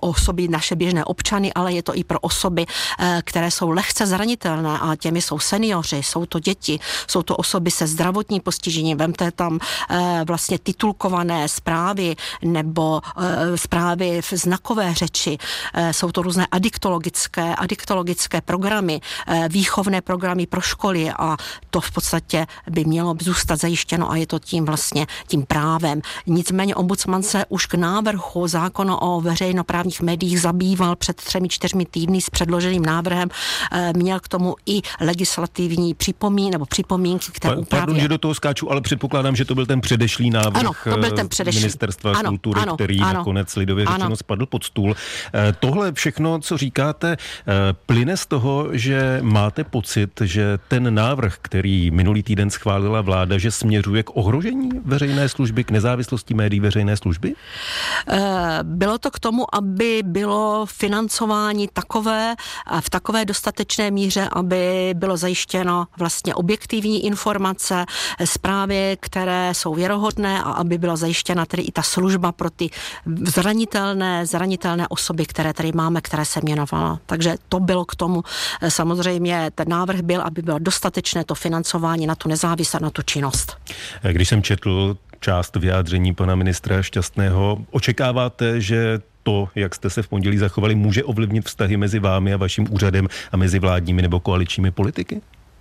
osoby, naše běžné občany, ale je to i pro osoby, které jsou lehce zranitelné a těmi jsou seniori, jsou to děti, jsou to osoby se zdravotním postižením. Vemte tam vlastně titulkované zprávy nebo zprávy v znakové řeči. Jsou to různé adiktologické programy, výchovné programy pro školy a to v podstatě by mělo zůstat zajištěno a je to tím právem. Nicméně ombudsman se už k návrhu zákona o veřejnoprávních médiích zabýval před 3-4 týdny s předloženým návrhem. Měl k tomu i legislativní připomínky, které upravuje. Pardon, že do toho skáču, ale předpokládám, že to byl ten předešlý návrh Ministerstva kultury, který nakonec lidově řečeno spadl pod stůl. Tohle všechno, co říkáte, plyne z toho, že máte pocit, že ten návrh, který minulý týden schválila vláda, že směřuje k ohrožení veřejné služby, k nezávislosti médií veřejné služby? Bylo to k tomu, aby bylo financování v takové dostatečné míře, aby bylo zajištěno vlastně objektivní informace, zprávy, které jsou věrohodné a aby byla zajištěna tedy i ta služba pro ty zranitelné osoby, které tady máme, které se jmenovala. Takže to bylo k tomu. Samozřejmě ten návrh byl, aby bylo dostatečné to financování na tu nezávislost, na tu činnost. Když jsem četl část vyjádření pana ministra Šťastného, očekáváte, že to, jak jste se v pondělí zachovali, může ovlivnit vztahy mezi vámi a vaším úřadem a mezi vládními nebo koaličními politiky?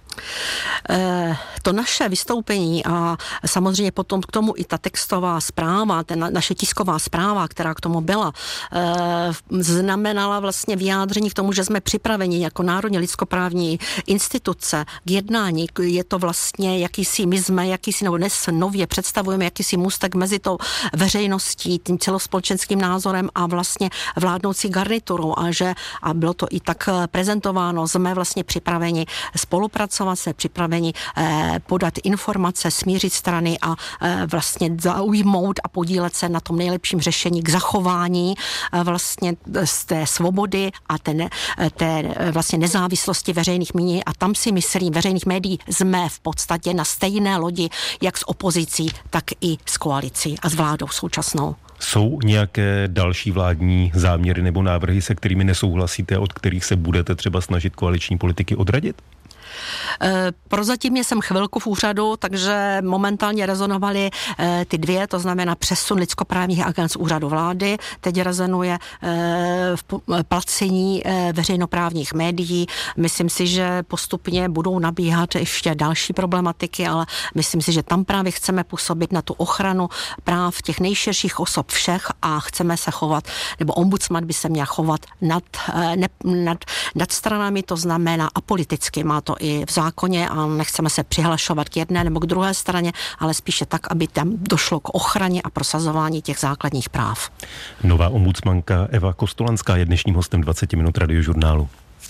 To naše vystoupení a samozřejmě potom k tomu i ta textová zpráva, naše tisková zpráva, která k tomu byla, znamenala vlastně vyjádření k tomu, že jsme připraveni jako Národní lidskoprávní instituce k jednání. Je to vlastně nebo dnes nově představujeme jakýsi můstek mezi tou veřejností, tím celospolečenským názorem a vlastně vládnoucí garniturou a bylo to i tak prezentováno, jsme vlastně připraveni spolupracovat, jsme připraveni podat informace, smířit strany a vlastně zaujmout a podílet se na tom nejlepším řešení k zachování vlastně z té svobody a té vlastně nezávislosti veřejných médií a tam si myslím, veřejných médií jsme v podstatě na stejné lodi, jak s opozicí, tak i s koalicí a s vládou současnou. Jsou nějaké další vládní záměry nebo návrhy, se kterými nesouhlasíte, od kterých se budete třeba snažit koaliční politiky odradit? Prozatím jsem chvilku v úřadu, takže momentálně rezonovaly ty dvě, to znamená přesun lidskoprávních agend z úřadu vlády, teď rezonuje v placení veřejnoprávních médií. Myslím si, že postupně budou nabíhat ještě další problematiky, ale myslím si, že tam právě chceme působit na tu ochranu práv těch nejširších osob všech a chceme se chovat, nebo ombudsman by se měl chovat nad stranami, to znamená apoliticky, má to i v zákoně a nechceme se přihlašovat k jedné nebo k druhé straně, ale spíše tak, aby tam došlo k ochraně a prosazování těch základních práv. Nová ombudsmanka Eva Kostolanská je dnešním hostem 20 minut Radiožurnálu.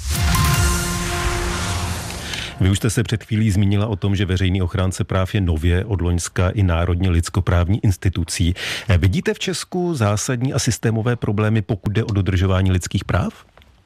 Vy už jste se před chvílí zmínila o tom, že veřejný ochránce práv je nově od loňska i Národní lidskoprávní institucí. Vidíte v Česku zásadní a systémové problémy, pokud jde o dodržování lidských práv?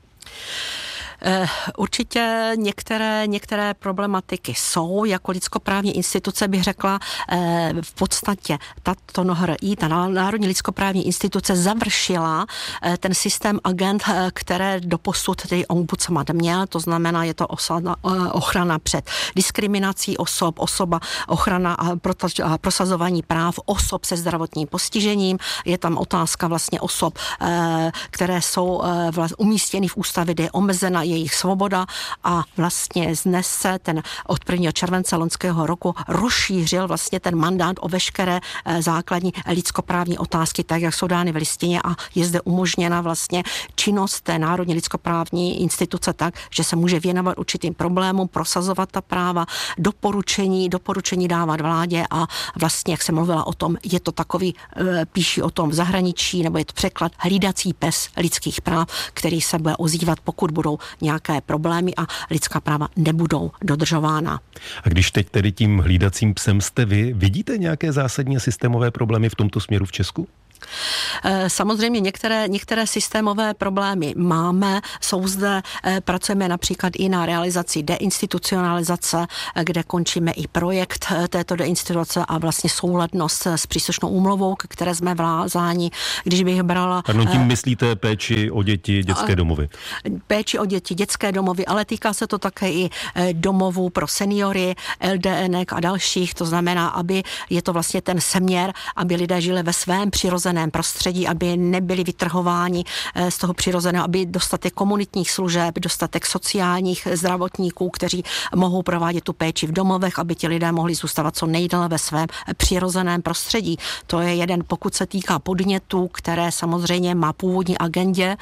Určitě některé problematiky jsou, jako lidskoprávní instituce bych řekla, v podstatě tato NHRI, ta Národní lidskoprávní instituce završila ten systém agend, které doposud tedy ombudsman měl, to znamená, je to ochrana před diskriminací ochrana a prosazování práv osob se zdravotním postižením, je tam otázka vlastně osob, které jsou umístěny v ústavě, kde je omezena jejich svoboda a vlastně dnes se od 1. července loňského roku rozšířil vlastně ten mandát o veškeré základní lidskoprávní otázky, tak jak jsou dány v listině a je zde umožněna vlastně činnost té Národní lidskoprávní instituce tak, že se může věnovat určitým problémům, prosazovat ta práva, doporučení dávat vládě a vlastně, jak jsem mluvila o tom, je to takový, píší o tom v zahraničí, nebo je to překlad hlídací pes lidských práv, který se bude ozývat, pokud budou nějaké problémy a lidská práva nebudou dodržována. A když teď tedy tím hlídacím psem jste vy, vidíte nějaké zásadní systémové problémy v tomto směru v Česku? Samozřejmě některé systémové problémy máme, jsou zde, pracujeme například i na realizaci deinstitucionalizace, kde končíme i projekt této deinstituce a vlastně souladnost s příslušnou úmluvou, k které jsme vázáni. Když bych brala... Pardon, tím myslíte péči o děti, dětské domovy? Péči o děti, dětské domovy, ale týká se to také i domovů pro seniory, LDNek a dalších, to znamená, aby je to vlastně ten směr, aby lidé žili ve svém přirozeném prostředí, aby nebyli vytrhováni z toho přirozeného, aby dostatek komunitních služeb, dostatek sociálních zdravotníků, kteří mohou provádět tu péči v domovech, aby ti lidé mohli zůstávat co nejdéle ve svém přirozeném prostředí. To je jeden, pokud se týká podnětů, které samozřejmě má původní agendě,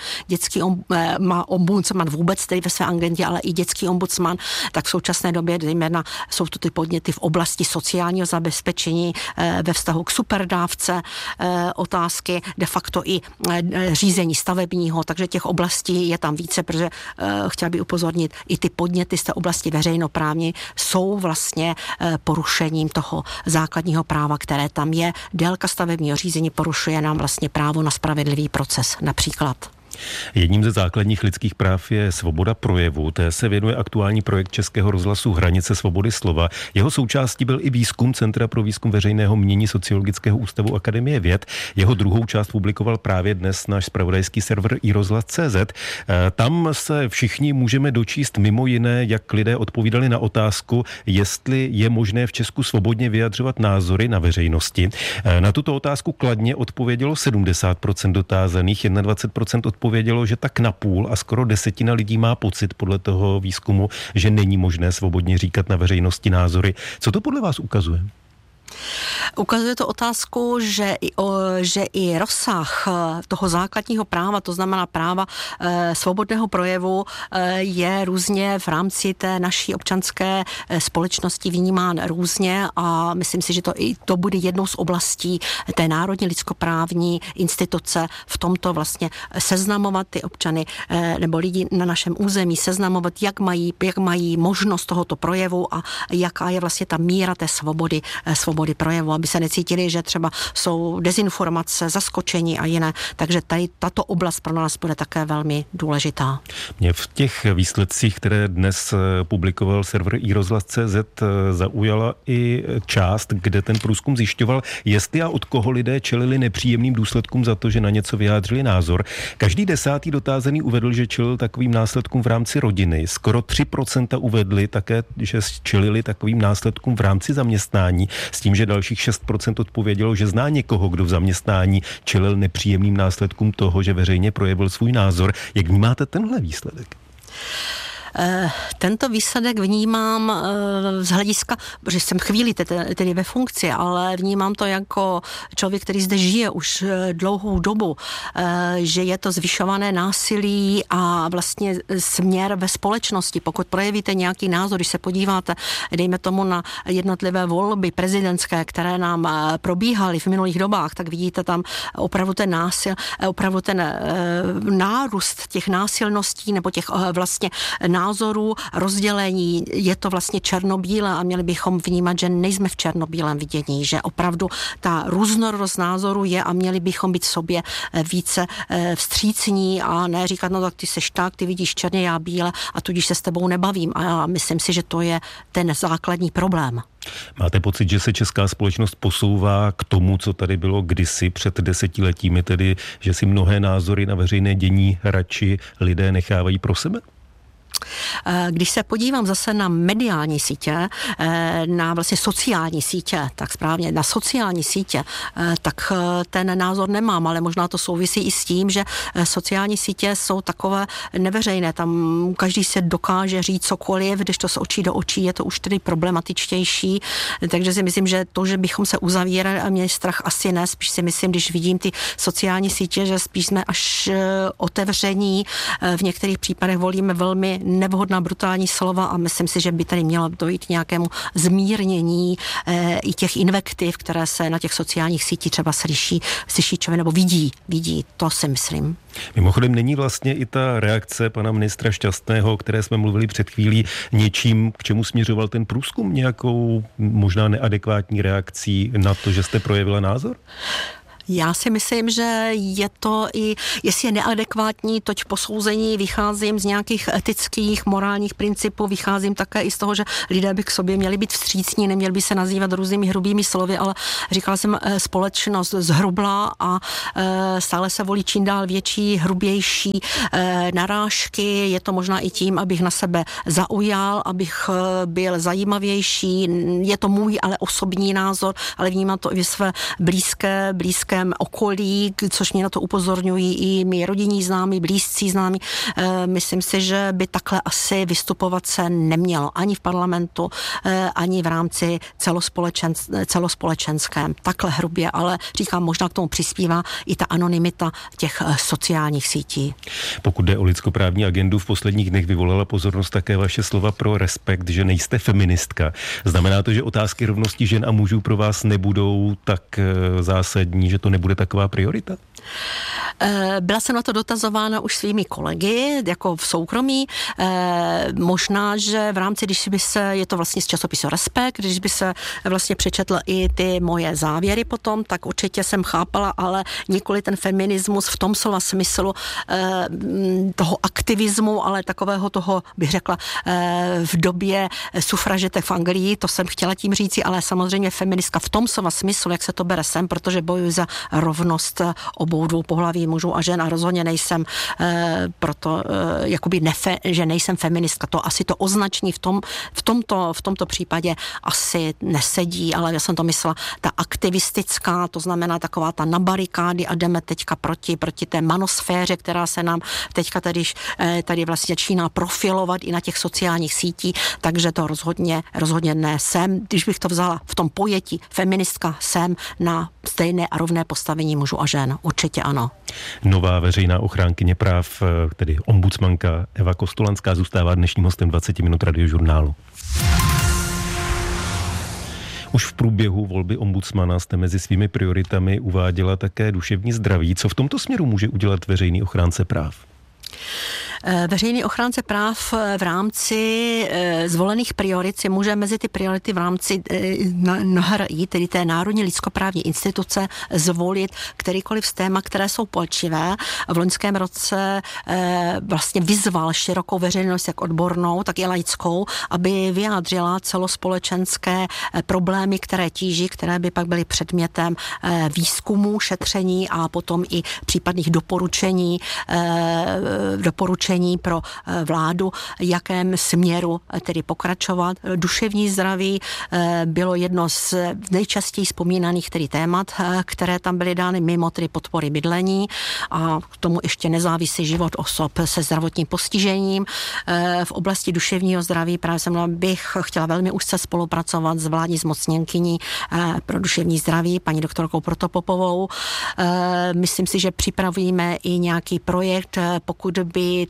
má ombudsman vůbec tedy ve své agendě, ale i dětský ombudsman, tak v současné době zejména jsou to ty podněty v oblasti sociálního zabezpečení ve vztahu k superdávce, otázky de facto i řízení stavebního, takže těch oblastí je tam více, protože chtěla bych upozornit, i ty podněty z té oblasti veřejnoprávní jsou vlastně porušením toho základního práva, které tam je. Délka stavebního řízení porušuje nám vlastně právo na spravedlivý proces například. Jedním ze základních lidských práv je svoboda projevu. Té se věnuje aktuální projekt Českého rozhlasu Hranice svobody slova. Jeho součástí byl i výzkum Centra pro výzkum veřejného mínění Sociologického ústavu Akademie věd. Jeho druhou část publikoval právě dnes náš zpravodajský server iRozhlas.cz. Tam se všichni můžeme dočíst mimo jiné, jak lidé odpovídali na otázku, jestli je možné v Česku svobodně vyjadřovat názory na veřejnosti. Na tuto otázku kladně odpovědělo 70% dotázaných, 21% odpovědělo, že tak napůl a skoro 10% lidí má pocit podle toho výzkumu, že není možné svobodně říkat na veřejnosti názory. Co to podle vás ukazuje? Ukazuje to otázku, že i rozsah toho základního práva, to znamená práva svobodného projevu, je různě v rámci té naší občanské společnosti vnímán různě a myslím si, že to bude jednou z oblastí té národní lidskoprávní instituce v tomto vlastně seznamovat ty občany nebo lidi na našem území, seznamovat, jak mají možnost tohoto projevu a jaká je vlastně ta míra té svobody projevu, aby se necítili, že třeba jsou dezinformace, zaskočení a jiné. Takže tady tato oblast pro nás bude také velmi důležitá. Mě v těch výsledcích, které dnes publikoval server iRozhlas.cz, zaujala i část, kde ten průzkum zjišťoval, jestli a od koho lidé čelili nepříjemným důsledkům za to, že na něco vyjádřili názor. Každý 10. dotázaný uvedl, že čelil takovým následkům v rámci rodiny. Skoro 3% uvedli také, že čelili takovým následkům v rámci zaměstnání, s tím, že dalších 6% odpovědělo, že zná někoho, kdo v zaměstnání čelil nepříjemným následkům toho, že veřejně projevil svůj názor. Jak vnímáte tenhle výsledek? Tento výsledek vnímám z hlediska, že jsem chvíli tedy ve funkci, ale vnímám to jako člověk, který zde žije už dlouhou dobu, že je to zvyšované násilí a vlastně směr ve společnosti. Pokud projevíte nějaký názor, když se podíváte, dejme tomu na jednotlivé volby prezidentské, které nám probíhaly v minulých dobách, tak vidíte tam opravdu ten nárůst těch násilností nebo těch vlastně názorů, rozdělení, je to vlastně černobílé a měli bychom vnímat, že nejsme v černobílém vidění, že opravdu ta různorodost názorů je a měli bychom být sobě více vstřícní a ne říkat, no tak ty seš tak, ty vidíš černě, já bíle a tudíž se s tebou nebavím a já myslím si, že to je ten základní problém. Máte pocit, že se česká společnost posouvá k tomu, co tady bylo kdysi před 10 letími, tedy že si mnohé názory na veřejné dění radši lidé nechávají pro sebe? Když se podívám zase na mediální sítě, na vlastně sociální sítě, tak správně, na sociální sítě, tak ten názor nemám, ale možná to souvisí i s tím, že sociální sítě jsou takové neveřejné, tam každý se dokáže říct cokoliv, když to z očí do očí, je to už tedy problematičtější, takže si myslím, že to, že bychom se uzavírali a měli strach, asi ne, spíš si myslím, když vidím ty sociální sítě, že spíš jsme až otevření, v některých případech volíme velmi nevhodná brutální slova a myslím si, že by tady mělo dojít k nějakému zmírnění i těch invektiv, které se na těch sociálních sítích třeba slyší člověk nebo vidí, to si myslím. Mimochodem není vlastně i ta reakce pana ministra Šťastného, o které jsme mluvili před chvílí, něčím, k čemu směřoval ten průzkum, nějakou možná neadekvátní reakcí na to, že jste projevila názor? Já si myslím, že je to i, jestli je neadekvátní, toť posouzení, vycházím z nějakých etických, morálních principů, vycházím také i z toho, že lidé by k sobě měli být vstřícní, neměli by se nazývat různými hrubými slovy, ale říkala jsem, společnost zhrubla a stále se volí čím dál větší, hrubější narážky. Je to možná i tím, abych na sebe zaujal, abych byl zajímavější. Je to můj, ale osobní názor, ale vnímám to i ve své blízké okolí, což mě na to upozorňují i mý rodinní známí, blízcí známí. Myslím si, že by takhle asi vystupovat se nemělo ani v parlamentu, ani v rámci celospolečenském. Takhle hrubě, ale říkám, možná k tomu přispívá i ta anonymita těch sociálních sítí. Pokud jde o lidskoprávní agendu, v posledních dnech vyvolala pozornost také vaše slova pro respekt, že nejste feministka. Znamená to, že otázky rovnosti žen a mužů pro vás nebudou tak zásadní, že to nebude taková priorita? Byla jsem na to dotazována už svými kolegy, jako v soukromí. Možná, že v rámci, když by se, je to vlastně z časopisu Respekt, když by se vlastně přečetl i ty moje závěry potom, tak určitě jsem chápala, ale nikoli ten feminismus v tom slova smyslu toho aktivismu, ale takového toho, bych řekla, v době sufražetek v Anglii, to jsem chtěla tím říci, ale samozřejmě feministka v tom slova smyslu, jak se to bere sem, protože bojuji za rovnost obou dvou pohlaví mužů a žen a rozhodně nejsem proto, jakoby že nejsem feministka. To asi to označení v tomto případě asi nesedí, ale já jsem to myslela ta aktivistická, to znamená taková ta na barikády a jdeme teďka proti té manosféře, která se nám teďka tady vlastně začíná profilovat i na těch sociálních sítích, takže to rozhodně ne jsem. Když bych to vzala v tom pojetí feministka, jsem na stejné a rovné postavení mužů a žen. Určitě ano. Nová veřejná ochránkyně práv, tedy ombudsmanka Eva Kostolanská, zůstává dnešním hostem 20 minut Radiožurnálu. Už v průběhu volby ombudsmana jste mezi svými prioritami uváděla také duševní zdraví. Co v tomto směru může udělat veřejný ochránce práv? Veřejný ochránce práv v rámci zvolených priorit si může mezi ty priority v rámci NHRI, tedy té Národní lidskoprávní instituce, zvolit kterýkoliv z téma, které jsou palčivé. V loňském roce vlastně vyzval širokou veřejnost, jak odbornou, tak i laickou, aby vyjádřila celospolečenské problémy, které tíží, které by pak byly předmětem výzkumu, šetření a potom i případných doporučení pro vládu, jakém směru tedy pokračovat. Duševní zdraví bylo jedno z nejčastěji vzpomínaných tedy témat, které tam byly dány mimo tedy podpory bydlení a k tomu ještě nezávisí život osob se zdravotním postižením. V oblasti duševního zdraví právě bych chtěla velmi úzce spolupracovat s vládní zmocněnkyní pro duševní zdraví, paní doktorkou Protopopovou. Myslím si, že připravíme i nějaký projekt, pokud by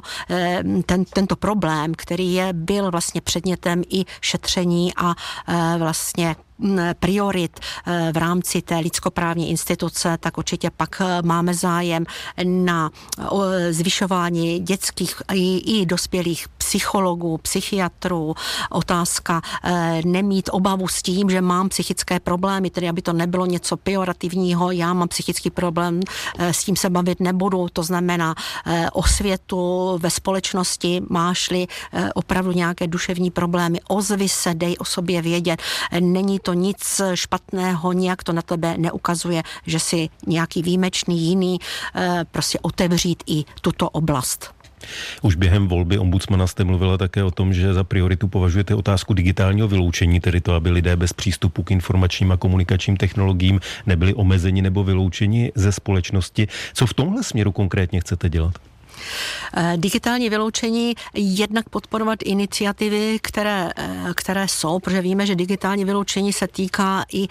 tento problém, který byl vlastně předmětem i šetření a vlastně priorit v rámci té lidskoprávní instituce, tak určitě pak máme zájem na zvyšování dětských i dospělých psychologů, psychiatrů. Otázka nemít obavu s tím, že mám psychické problémy, tedy aby to nebylo něco pejorativního, já mám psychický problém, s tím se bavit nebudu, to znamená osvětu ve společnosti, máš-li opravdu nějaké duševní problémy, ozvi se, dej o sobě vědět, není to nic špatného, nijak to na tebe neukazuje, že si nějaký výjimečný jiný, prostě otevřít i tuto oblast. Už během volby ombudsmana jste mluvila také o tom, že za prioritu považujete otázku digitálního vyloučení, tedy to, aby lidé bez přístupu k informačním a komunikačním technologiím nebyli omezeni nebo vyloučeni ze společnosti. Co v tomhle směru konkrétně chcete dělat? Digitální vyloučení, jednak podporovat iniciativy, které jsou, protože víme, že digitální vyloučení se týká i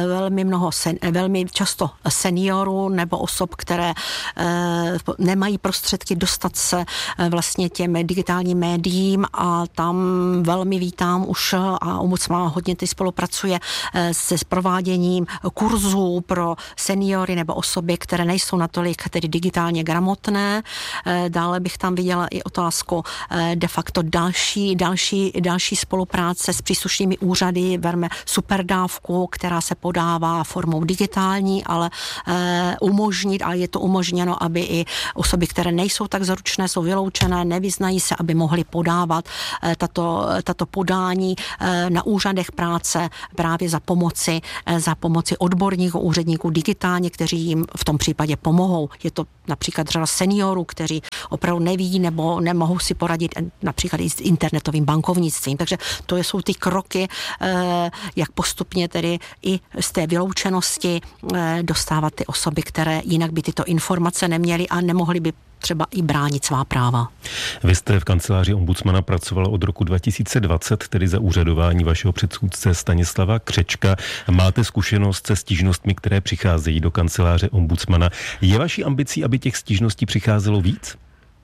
velmi často seniorů nebo osob, které nemají prostředky dostat se vlastně těm digitálním médiím a tam velmi vítám už a ombudsman hodně spolupracuje se prováděním kurzů pro seniory nebo osoby, které nejsou natolik tedy digitálně gramotné. Dále bych tam viděla i otázku de facto další spolupráce s příslušnými úřady. Verme superdávku, která se podává formou digitální, ale je to umožněno, aby i osoby, které nejsou tak zručné, jsou vyloučené, nevyznají se, aby mohly podávat tato podání na úřadech práce právě za pomoci odborníků, úředníků digitálně, kteří jim v tom případě pomohou. Je to například řada seniorů, kteří opravdu neví nebo nemohou si poradit například i s internetovým bankovnictvím. Takže to jsou ty kroky, jak postupně tedy i z té vyloučenosti dostávat ty osoby, které jinak by tyto informace neměly a nemohly by třeba i bránit svá práva. Vy jste v kanceláři ombudsmana pracovala od roku 2020, tedy za úřadování vašeho předchůdce Stanislava Křečka. Máte zkušenost se stížnostmi, které přicházejí do kanceláře ombudsmana. Je vaší ambicí, aby těch stížností přicházelo víc?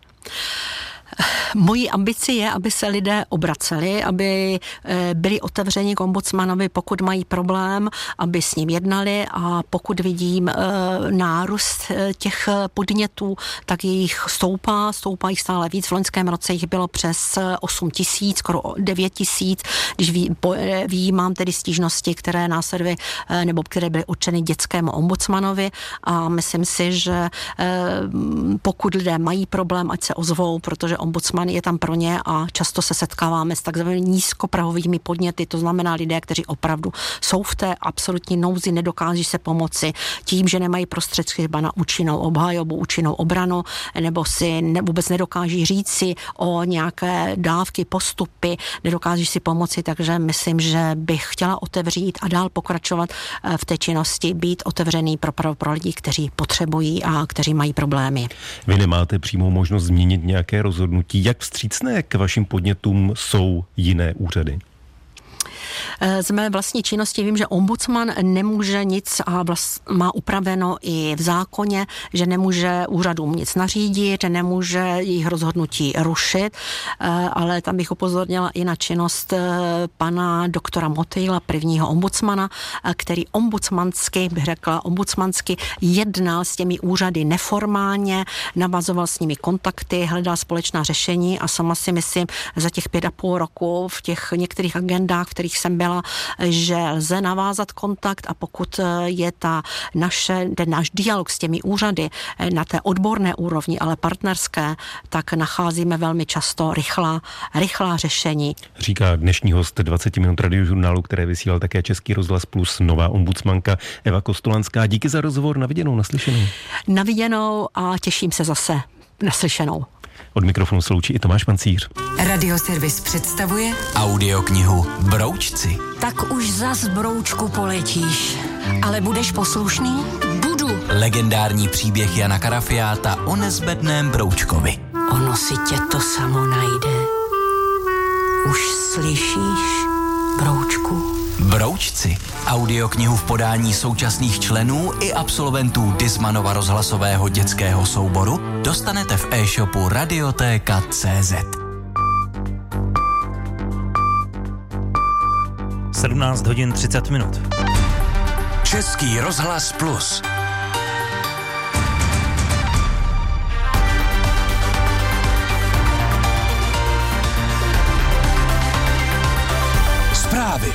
Mojí ambicí je, aby se lidé obraceli, aby byli otevřeni k ombudsmanovi, pokud mají problém, aby s ním jednali, a pokud vidím nárůst těch podnětů, tak jejich stoupá jich stále víc. V loňském roce jich bylo přes 8 000, skoro 9 000, když vyjímám tedy stížnosti, které následují, nebo které byly určeny dětskému ombudsmanovi, a myslím si, že pokud lidé mají problém, ať se ozvou, protože ombudsman je tam pro ně, a často se setkáváme s takzvanými nízkoprahovými podněty, to znamená lidé, kteří opravdu jsou v té absolutní nouzi, nedokáží se pomoci tím, že nemají prostředky na účinnou obhajobu, účinnou obranu, nebo si vůbec nedokáží říci o nějaké dávky, postupy, nedokáží si pomoci, takže myslím, že bych chtěla otevřít a dál pokračovat v té činnosti, být otevřený pro lidi, kteří potřebují a kteří mají problémy. Vy nemáte přímou možnost změnit nějaké rozhodnutí. Jak vstřícné k vašim podnětům jsou jiné úřady? Z mé vlastní činnosti vím, že ombudsman nemůže nic a má upraveno i v zákoně, že nemůže úřadům nic nařídit, nemůže jejich rozhodnutí rušit, ale tam bych upozornila i na činnost pana doktora Motejla, prvního ombudsmana, který ombudsmansky jednal s těmi úřady neformálně, navazoval s nimi kontakty, hledal společná řešení, a sama si myslím, za těch 5,5 roku v těch některých agendách, v kterých jsem byla, že lze navázat kontakt, a pokud je ten náš dialog s těmi úřady na té odborné úrovni, ale partnerské, tak nacházíme velmi často rychlá řešení. Říká dnešní host 20 minut radiožurnálu, které vysílal také Český rozhlas Plus, nová ombudsmanka Eva Kostolanská. Díky za rozhovor, na viděnou, naslyšenou. Na viděnou a těším se zase naslyšenou. Od mikrofonu se loučí i Tomáš Pancíř. Radioservis představuje audioknihu Broučci. Tak už zas broučku poletíš, ale budeš poslušný? Budu. Legendární příběh Jana Karafiáta o nezbedném broučkovi. Ono si tě to samo najde. Už slyšíš, broučku? Broučci. Audioknihu v podání současných členů i absolventů Dismanova rozhlasového dětského souboru dostanete v e-shopu Radioteka.cz. 17:30. Český rozhlas Plus. Zprávy.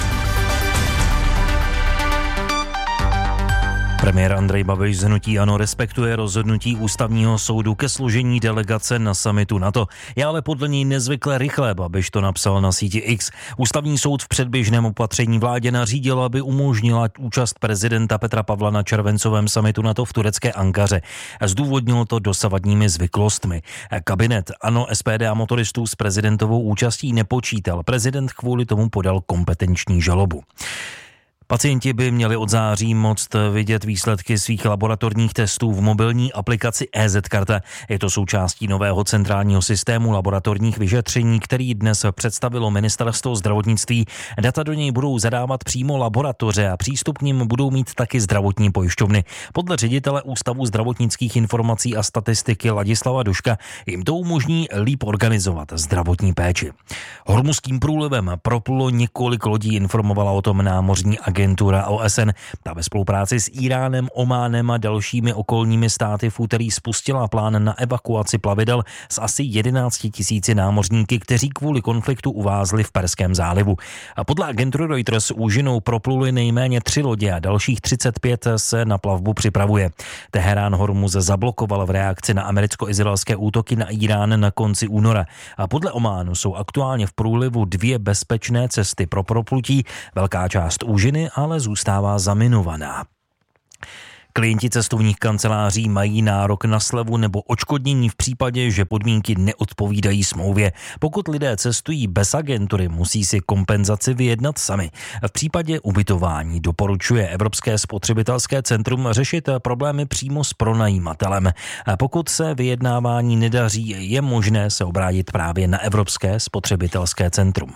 Premiér Andrej Babiš z hnutí ANO respektuje rozhodnutí ústavního soudu ke složení delegace na summitu NATO. Je ale podle něj nezvykle rychlé, Babiš to napsal na síti X. Ústavní soud v předběžném opatření vládě nařídil, aby umožnila účast prezidenta Petra Pavla na červencovém summitu NATO v turecké Ankaře. Zdůvodnil to dosavadními zvyklostmi. Kabinet ANO, SPD a motoristů s prezidentovou účastí nepočítal. Prezident kvůli tomu podal kompetenční žalobu. Pacienti by měli od září moct vidět výsledky svých laboratorních testů v mobilní aplikaci EZ-karta. Je to součástí nového centrálního systému laboratorních vyšetření, který dnes představilo Ministerstvo zdravotnictví. Data do něj budou zadávat přímo laboratoře a přístup k nim budou mít taky zdravotní pojišťovny. Podle ředitele Ústavu zdravotnických informací a statistiky Ladislava Duška jim to umožní líp organizovat zdravotní péči. Hormuzským průlivem proplulo několik lodí, informovala o tom námořní agentura OSN. Ta ve spolupráci s Íránem, Ománem a dalšími okolními státy v úterý spustila plán na evakuaci plavidel s asi 11 000 námořníky, kteří kvůli konfliktu uvázli v Perském zálivu. A podle agentury Reuters úžinou propluli nejméně 3 lodě a dalších 35 se na plavbu připravuje. Teherán Hormuz zablokoval v reakci na americko-izraelské útoky na Irán na konci února. A podle Ománu jsou aktuálně v průlivu 2 bezpečné cesty pro proplutí. Velká část úžiny ale zůstává zaminovaná. Klienti cestovních kanceláří mají nárok na slevu nebo odškodnění v případě, že podmínky neodpovídají smlouvě. Pokud lidé cestují bez agentury, musí si kompenzaci vyjednat sami. V případě ubytování doporučuje Evropské spotřebitelské centrum řešit problémy přímo s pronajímatelem. A pokud se vyjednávání nedaří, je možné se obrátit právě na Evropské spotřebitelské centrum.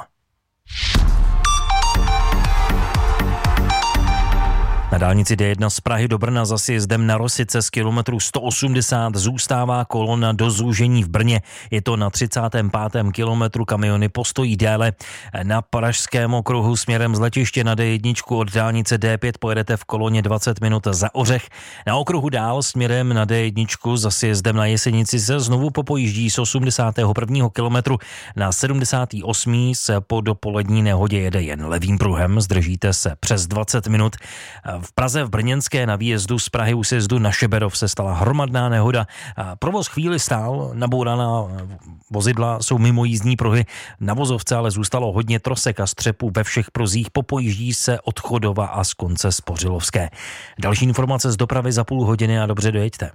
Na dálnici D1 z Prahy do Brna za sjezdem na Rosice z kilometru 180 zůstává kolona do zúžení v Brně. Je to na 35. kilometru, kamiony postojí déle. Na Pražském okruhu směrem z letiště na D1 od dálnice D5 pojedete v koloně 20 minut za Ořech. Na okruhu dál směrem na D1 za sjezdem na Jesenici se znovu popojíždí z 81. kilometru. Na 78. se po dopolední nehodě jede jen levým pruhem, zdržíte se přes 20 minut. V Praze v Brněnské na výjezdu z Prahy u sjezdu na Šeberov se stala hromadná nehoda. Provoz chvíli stál, nabouraná vozidla jsou mimo jízdní pruhy. Na vozovce ale zůstalo hodně trosek a střepů ve všech pruzích. Popojíždí se od Chodova a z konce Spořilovské. Další informace z dopravy za půl hodiny a dobře dojeďte.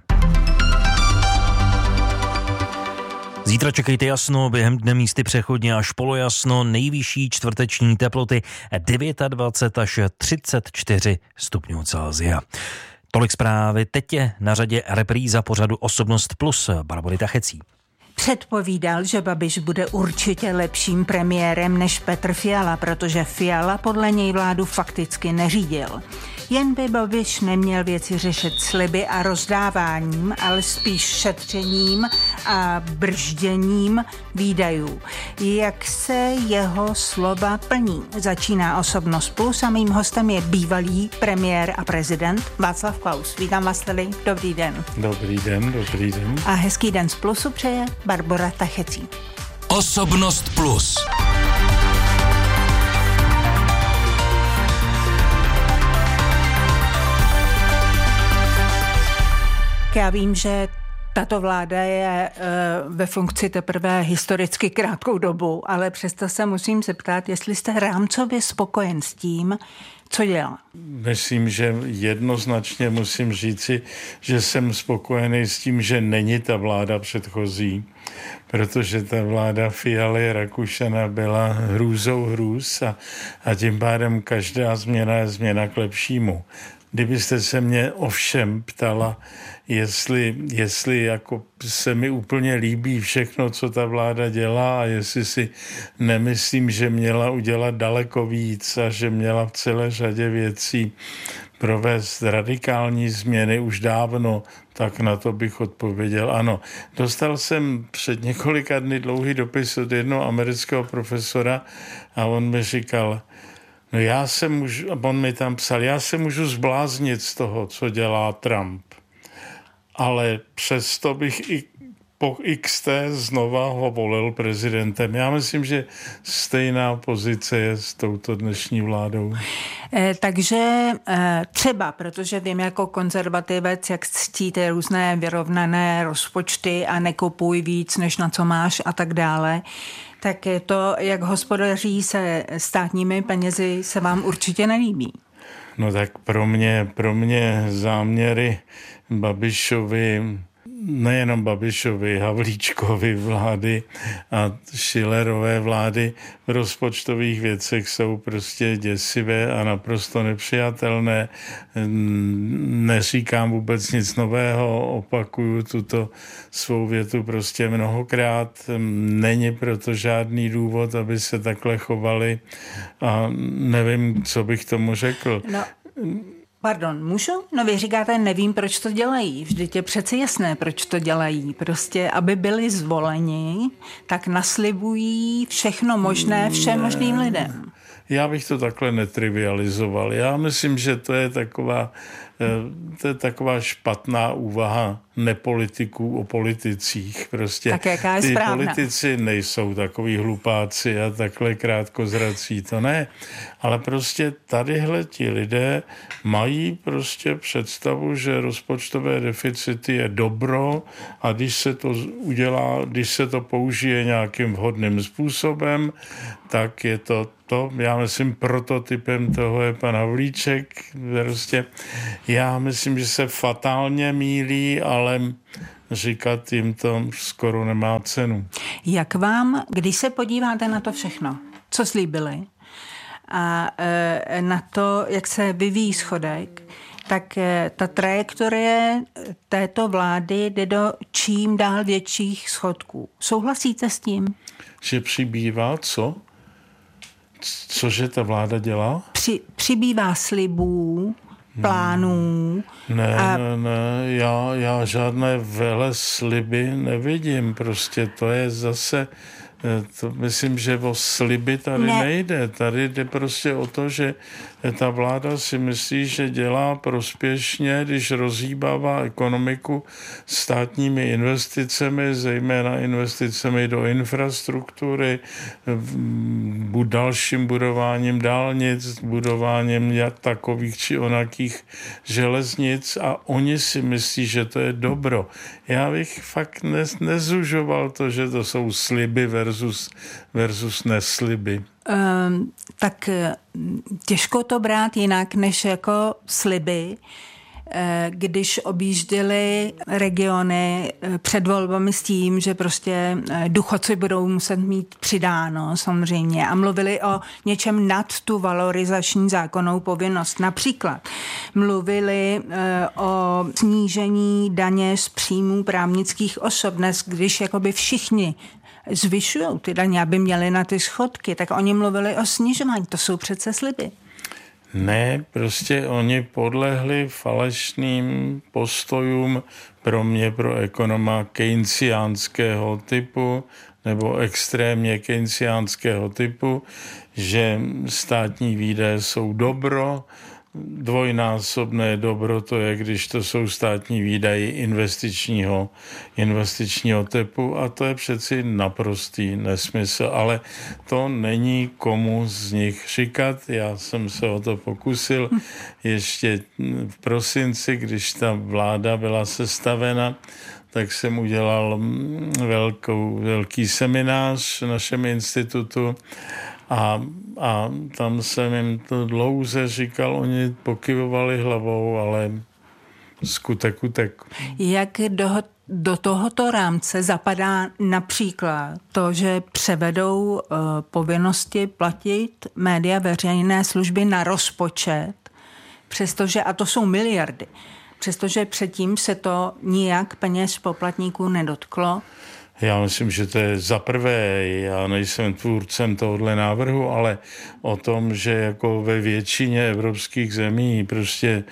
Zítra čekejte jasno, během dne místy přechodně až polojasno, nejvyšší čtvrteční teploty 29 až 34 stupňů Celsia. Tolik zprávy, teď je na řadě repríza pořadu Osobnost plus. Barbory Tachecí. Předpovídal, že Babiš bude určitě lepším premiérem než Petr Fiala, protože Fiala podle něj vládu fakticky neřídil. Jen by Babiš neměl věci řešit sliby a rozdáváním, ale spíš šetřením a bržděním výdajů. Jak se jeho slova plní? Začíná Osobnost plus a mým hostem je bývalý premiér a prezident Václav Klaus. Vítám vás tady, dobrý den. Dobrý den. A hezký den z Plusu přeje Barbora Tachecí. Osobnost plus. Já vím, že tato vláda je ve funkci teprve historicky krátkou dobu, ale přesto se musím zeptat, jestli jste rámcově spokojen s tím, co dělá. Myslím, že jednoznačně musím říci, že jsem spokojený s tím, že není ta vláda předchozí, protože ta vláda Fialy Rakušana byla hrůzou hrůz a tím pádem každá změna je změna k lepšímu. Kdybyste se mě ovšem ptala, jestli jako se mi úplně líbí všechno, co ta vláda dělá a jestli si nemyslím, že měla udělat daleko víc a že měla v celé řadě věcí provést radikální změny už dávno, tak na to bych odpověděl ano. Dostal jsem před několika dny dlouhý dopis od jednoho amerického profesora a on mi říkal, no on mi tam psal, já se můžu zbláznit z toho, co dělá Trump, ale přesto bych i po XT znova ho volil prezidentem. Já myslím, že stejná pozice je s touto dnešní vládou. Takže třeba, protože vím jako konzervativec, jak ctíte různé vyrovnané rozpočty a nekupuj víc, než na co máš a tak dále, tak je to, jak hospodaří se státními penězi, se vám určitě nelíbí. No tak pro mě záměry Babišovy, nejenom Babišovy, Havlíčkovy vlády a Schillerové vlády v rozpočtových věcech jsou prostě děsivé a naprosto nepřijatelné. Neříkám vůbec nic nového, opakuju tuto svou větu prostě mnohokrát. Není proto žádný důvod, aby se takhle chovali a nevím, co bych tomu řekl. No. Pardon, můžu? No vy říkáte, nevím, proč to dělají. Vždyť je přece jasné, proč to dělají. Prostě, aby byli zvoleni, tak naslibují všechno možné všem možným lidem. já bych to takhle netrivializoval. Já myslím, že to je taková špatná úvaha nepolitiků o politicích. Prostě tak jaká je ty správná? Politici nejsou takový hlupáci a takhle krátkozrací, to ne. Ale prostě tadyhle ti lidé mají prostě představu, že rozpočtové deficity je dobro a když se to udělá, když se to použije nějakým vhodným způsobem, tak je to. Já myslím, prototypem toho je pan Havlíček. Prostě já myslím, že se fatálně mýlí, ale říkat jim to skoro nemá cenu. Jak vám, když se podíváte na to všechno, co slíbili, a na to, jak se vyvíjí schodek, tak ta trajektorie této vlády jde do čím dál větších schodků. Souhlasíte s tím? Že přibývá co? Cože ta vláda dělá? Přibývá slibů, plánů. Ne, já žádné velesliby nevidím. Prostě to je zase, myslím, že o sliby tady nejde. Tady jde prostě o to, že ta vláda si myslí, že dělá prospěšně, když rozhýbává ekonomiku státními investicemi, zejména investicemi do infrastruktury, dalším budováním dálnic, budováním takových či onakých železnic a oni si myslí, že to je dobro. Já bych fakt nezužoval to, že to jsou sliby versus nesliby. Tak těžko to brát jinak než jako sliby, když objížděli regiony před volbami s tím, že prostě důchodci budou muset mít přidáno samozřejmě a mluvili o něčem nad tu valorizační zákonnou povinnost. Například mluvili o snížení daně z příjmů právnických osob. Dnes, když jakoby všichni zvyšují ty daně, aby měli na ty schodky, tak oni mluvili o snižování. To jsou přece sliby. Ne, prostě oni podlehli falešným postojům pro ekonoma keynesiánského typu nebo extrémně keynesiánského typu, že státní výdaje jsou dobro, dvojnásobné dobro to je, když to jsou státní výdaje investičního typu a to je přeci naprostý nesmysl, ale to není komu z nich říkat. Já jsem se o to pokusil ještě v prosinci, když ta vláda byla sestavena, tak jsem udělal velký seminář v našem institutu a tam jsem jim to dlouze říkal, oni pokyvovali hlavou, ale skutek utek. Jak do tohoto rámce zapadá například to, že převedou povinnosti platit média veřejné služby na rozpočet, přestože, a to jsou miliardy, přestože předtím se to nijak peněz poplatníků nedotklo? Já myslím, že to je za prvé, já nejsem tvůrcem tohohle návrhu, ale o tom, že jako ve většině evropských zemí prostě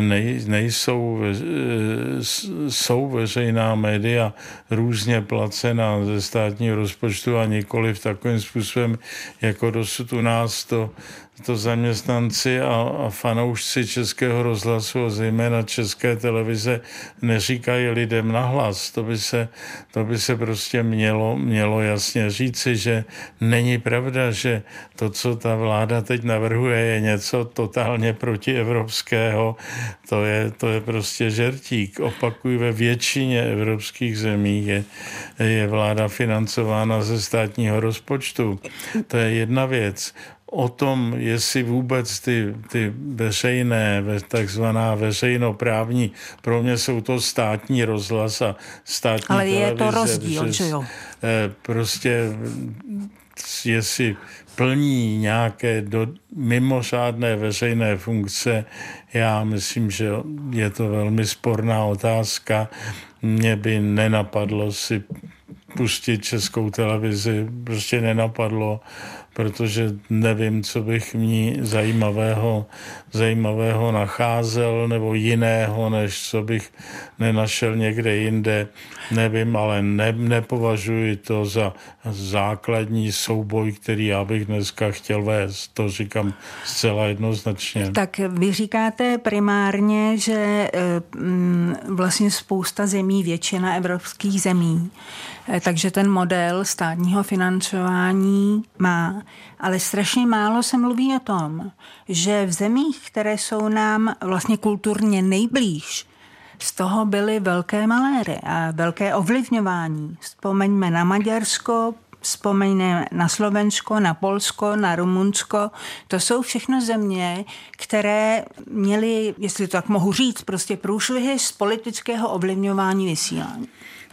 jsou veřejná média různě placená ze státního rozpočtu a nikoli v takovým způsobem, jako dosud u nás to zaměstnanci a fanoušci Českého rozhlasu a zejména České televize neříkají lidem nahlas. To by se prostě mělo jasně říci, že není pravda, že to, co ta vláda teď navrhuje, je něco totálně protievropského. To je prostě žertík. Opakuju, ve většině evropských zemí je vláda financována ze státního rozpočtu. To je jedna věc. O tom, jestli vůbec ty veřejné, takzvaná veřejnoprávní, pro mě jsou to státní rozhlas a státní ale televize. Ale je to rozdíl, že jo? Prostě jestli plní nějaké mimořádné veřejné funkce, já myslím, že je to velmi sporná otázka. Mě by nenapadlo si pustit Českou televizi. Prostě nenapadlo, protože nevím, co bych v ní zajímavého nacházel, nebo jiného, než co bych nenašel někde jinde. Nevím, ale nepovažuji to za základní souboj, který já bych dneska chtěl vést. To říkám zcela jednoznačně. Tak vy říkáte primárně, že vlastně spousta zemí, většina evropských zemí, takže ten model státního financování má, ale strašně málo se mluví o tom, že v zemích, které jsou nám vlastně kulturně nejblíž, z toho byly velké maléry a velké ovlivňování. Vzpomeňme na Maďarsko, vzpomeňme na Slovensko, na Polsko, na Rumunsko. To jsou všechno země, které měly, jestli to tak mohu říct, prostě průšvihy z politického ovlivňování vysílání.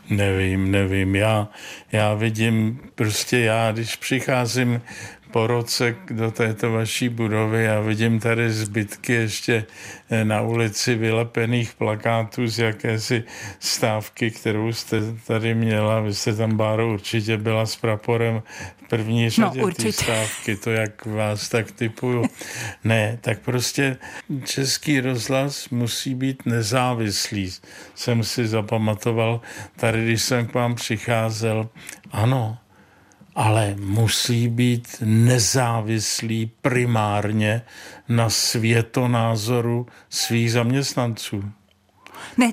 Nevím. Já vidím, když přicházím po roce do této vaší budovy a vidím tady zbytky ještě na ulici vylepených plakátů z jakési stávky, kterou jste tady měla. Vy jste tam, Báro, určitě byla s praporem v první řadě té stávky, to jak vás tak typuju. Ne, tak prostě Český rozhlas musí být nezávislý. Jsem si zapamatoval tady, když jsem k vám přicházel, ano, ale musí být nezávislý primárně na světonázoru svých zaměstnanců. Ne,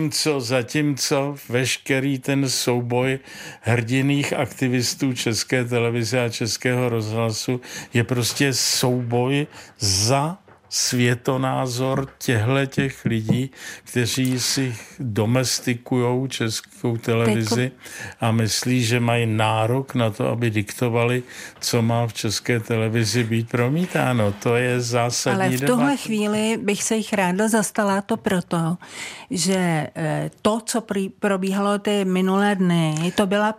Zatímco veškerý ten souboj hrdinných aktivistů České televize a Českého rozhlasu je prostě souboj za světonázor těch lidí, kteří si domestikujou Českou televizi a myslí, že mají nárok na to, aby diktovali, co má v České televizi být promítáno. To je zásadní debata. Ale v tuhle chvíli bych se jich ráda zastala to proto, že to, co probíhalo ty minulé dny,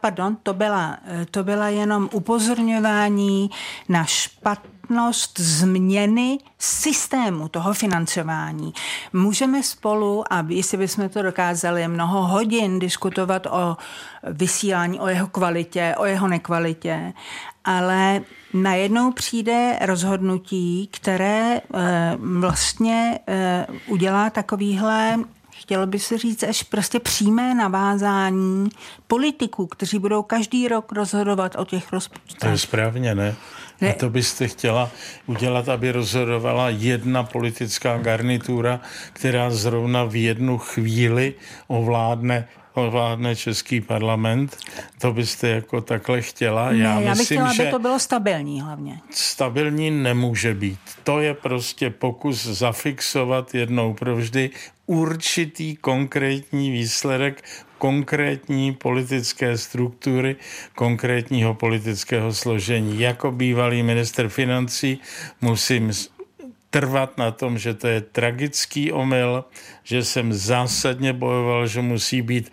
to byla jenom upozorňování na špatnost změny systému toho financování. Můžeme spolu, a jestli bychom to dokázali, mnoho hodin diskutovat o vysílání, o jeho kvalitě, o jeho nekvalitě, ale najednou přijde rozhodnutí, které vlastně udělá takovýhle, chtělo by se říct, až prostě přímé navázání politiků, kteří budou každý rok rozhodovat o těch rozpočtech. To je správně, ne? A to byste chtěla udělat, aby rozhodovala jedna politická garnitura, která zrovna v jednu chvíli ovládne Český parlament. To byste jako takhle chtěla? Já bych chtěla, aby to bylo stabilní hlavně. Stabilní nemůže být. To je prostě pokus zafixovat jednou provždy určitý konkrétní výsledek konkrétní politické struktury, konkrétního politického složení. Jako bývalý ministr financí musím trvat na tom, že to je tragický omyl, že jsem zásadně bojoval, že musí být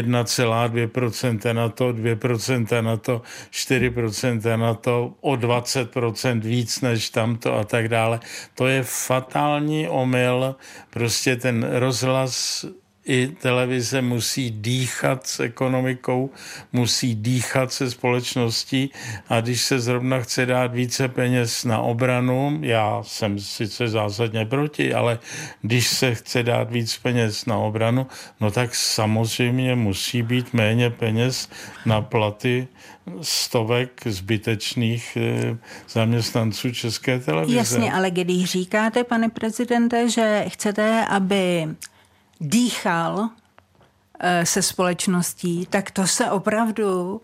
1,2% na to, 2% na to, 4% na to, o 20% víc než tamto a tak dále. To je fatální omyl. Prostě ten rozhlas i televize musí dýchat s ekonomikou, musí dýchat se společností a když se zrovna chce dát více peněz na obranu, já jsem sice zásadně proti, ale když se chce dát víc peněz na obranu, no tak samozřejmě musí být méně peněz na platy stovek zbytečných zaměstnanců České televize. Jasně, ale když říkáte, pane prezidente, že chcete, aby dýchal se společností, tak to se opravdu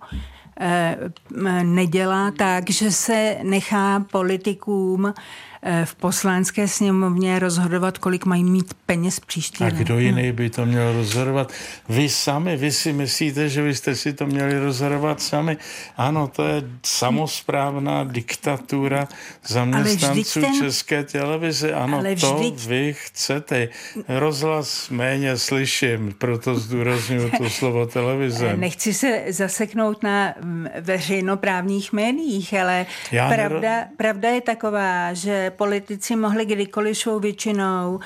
nedělá tak, že se nechá politikům v Poslanecké sněmovně rozhodovat, kolik mají mít peněz příští rok. A kdo jiný by to měl rozhodovat? Vy si myslíte, že vy jste si to měli rozhodovat sami? Ano, to je samosprávná diktatura zaměstnanců České televize. Ano, to vy chcete. Rozhlas méně slyším, proto zdůrazňuji to slovo televize. Nechci se zaseknout na veřejnoprávních médiích, ale pravda je taková, že politici mohli kdykoliv svou většinou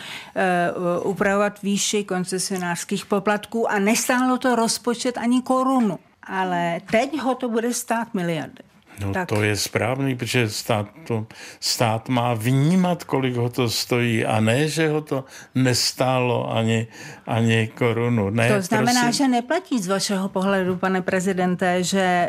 upravovat výši koncesionářských poplatků a nestálo to rozpočet ani korunu. ale teď ho to bude stát miliardy. No tak. To je správný, protože stát má vnímat, kolik ho to stojí a ne, že ho to nestálo ani korunu. Ne, to znamená, že neplatí z vašeho pohledu, pane prezidente, že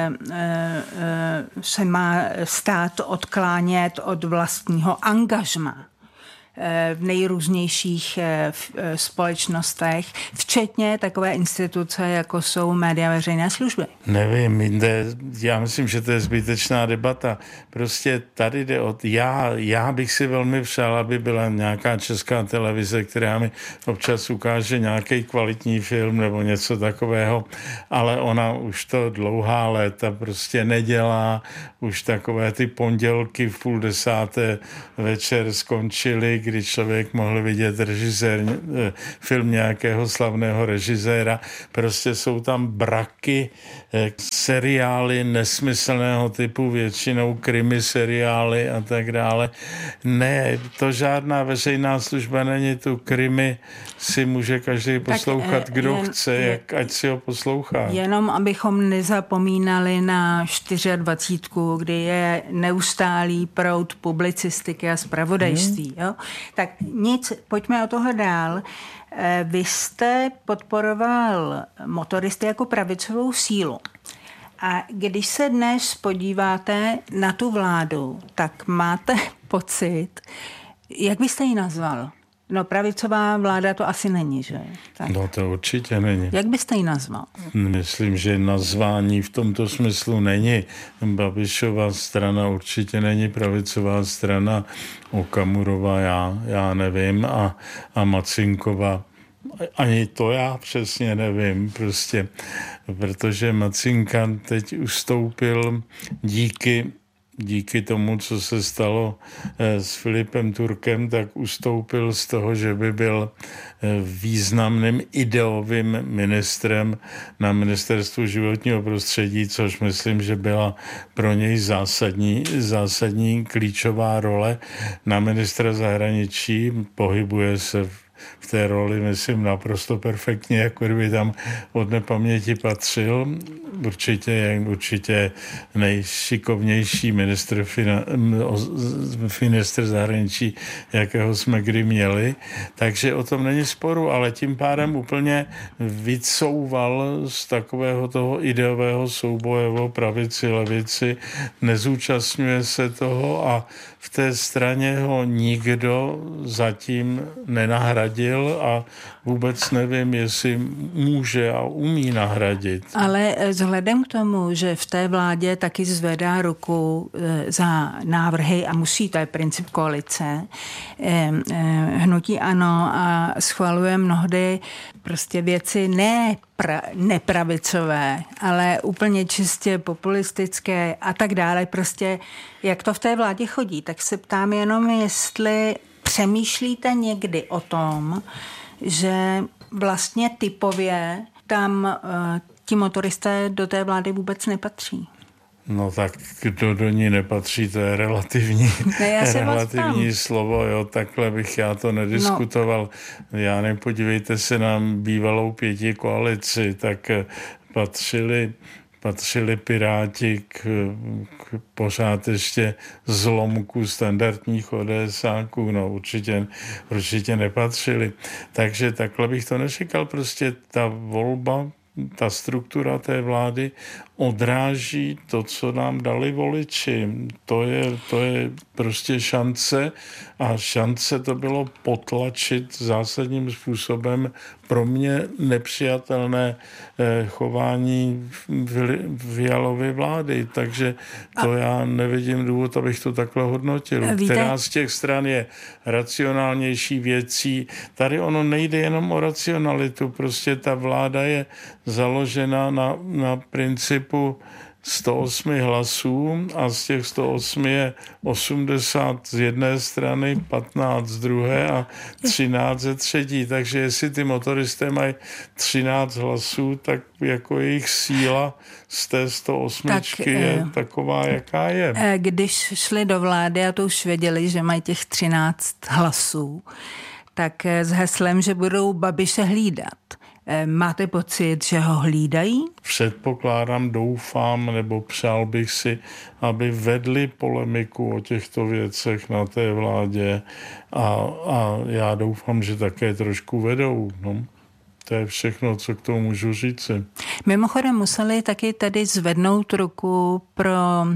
se má stát odklánět od vlastního angažma v nejrůznějších společnostech, včetně takové instituce, jako jsou média veřejné služby. Nevím, já myslím, že to je zbytečná debata. Prostě tady jde o... Já bych si velmi přál, aby byla nějaká česká televize, která mi občas ukáže nějaký kvalitní film nebo něco takového, ale ona už to dlouhá léta prostě nedělá. Už takové ty pondělky v 9:30 večer skončily, kdy člověk mohl vidět film nějakého slavného režiséra. Prostě jsou tam braky, seriály nesmyslného typu, většinou krimi seriály a tak dále. Ne, to žádná veřejná služba není, tu krimi si může každý poslouchat, tak, kdo chce, ať si ho poslouchá. Jenom abychom nezapomínali na 24, kdy je neustálý proud publicistiky a zpravodajství. Jo? Tak nic, pojďme od toho dál. Vy jste podporoval motoristy jako pravicovou sílu. A když se dnes podíváte na tu vládu, tak máte pocit, jak byste ji nazval? No pravicová vláda to asi není, že? Tak. No to určitě není. Jak byste ji nazval? Myslím, že nazvání v tomto smyslu není. Babišova strana určitě není pravicová strana, Okamurová já nevím a Macinkova ani to já přesně nevím, prostě, protože Macinka teď ustoupil díky tomu, co se stalo s Filipem Turkem, tak ustoupil z toho, že by byl významným ideovým ministrem na ministerstvu životního prostředí, což myslím, že byla pro něj zásadní klíčová role. Na ministra zahraničí pohybuje se v té roli, myslím, naprosto perfektně, jako kdyby tam od nepaměti patřil. Určitě nejšikovnější ministr zahraničí, jakého jsme kdy měli. Takže o tom není sporu, ale tím pádem úplně vycouval z takového toho ideového souboje o pravici, levici, nezúčastňuje se toho a v té straně ho nikdo zatím nenahradil a vůbec nevím, jestli může a umí nahradit. Ale vzhledem k tomu, že v té vládě taky zvedá ruku za návrhy a musí, to je princip koalice, hnutí ANO a schvaluje mnohdy prostě věci nepravicové, ale úplně čistě populistické a tak dále. Prostě jak to v té vládě chodí, tak se ptám jenom, jestli přemýšlíte někdy o tom, že vlastně typově tam ti motoristé do té vlády vůbec nepatří. No tak kdo do ní nepatří, to je relativní slovo, jo, takhle bych já to nediskutoval. No. Já nepodívejte se na bývalou pětikoalici, tak patřili Piráti k pořád ještě zlomku standardních ODSáků, no určitě nepatřili. Takže takhle bych to nečekal, prostě ta volba, ta struktura té vlády odráží to, co nám dali voliči. To je prostě šance a šance to bylo potlačit zásadním způsobem pro mě nepřijatelné chování Fialovy vlády. Takže to já nevidím důvod, abych to takhle hodnotil. Která z těch stran je racionálnější věcí. Tady ono nejde jenom o racionalitu. Prostě ta vláda je založena na principu 108 hlasů a z těch 108 je 80 z jedné strany, 15 z druhé a 13 ze třetí. Takže jestli ty motoristé mají 13 hlasů, tak jako jejich síla z té 108 je taková, jaká je. Když šli do vlády a to už věděli, že mají těch 13 hlasů, tak s heslem, že budou Babiše hlídat. Máte pocit, že ho hlídají? Předpokládám, doufám, nebo přál bych si, aby vedli polemiku o těchto věcech na té vládě a já doufám, že také trošku vedou. No. To je všechno, co k tomu můžu říci. Mimochodem museli taky tady zvednout ruku pro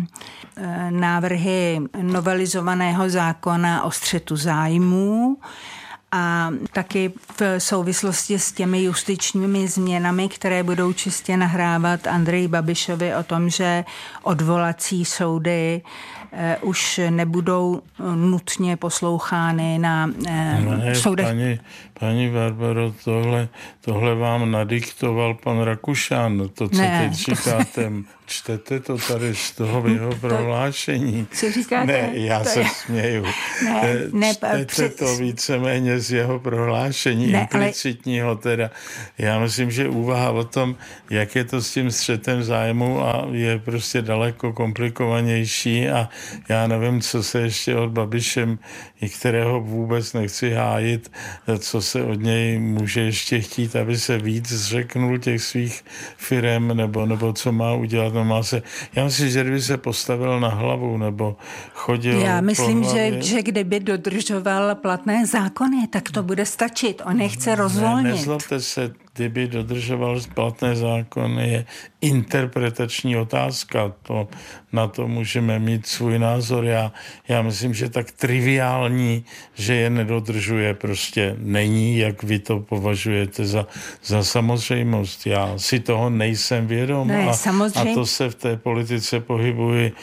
návrhy novelizovaného zákona o střetu zájmů a taky v souvislosti s těmi justičními změnami, které budou čistě nahrávat Andreji Babišovi o tom, že odvolací soudy už nebudou nutně poslouchány na soudech. Paní Barbaro, tohle vám nadiktoval pan Rakušan, to, co teď říkáte. Čtete to tady z toho jeho prohlášení. Co říkáte? Ne, já se směju. Čtete to víceméně z jeho prohlášení, implicitního teda. Já myslím, že úvaha o tom, jak je to s tím střetem zájmu a je prostě daleko komplikovanější a já nevím, co se ještě od Babišem, kterého vůbec nechci hájit, co se od něj může ještě chtít, aby se víc zřeknul těch svých firem, nebo co má udělat. Já myslím, že kdyby se postavil na hlavu, nebo chodil. Já myslím, že kdyby dodržoval platné zákony, tak to bude stačit. On nechce rozvolnit. Nezlobte se, kdyby dodržoval platné zákony, je interpretační otázka. Na to můžeme mít svůj názor. Já myslím, že tak triviální, že je nedodržuje, prostě není, jak vy to považujete za samozřejmost. Já si toho nejsem vědom a to se v té politice pohybuji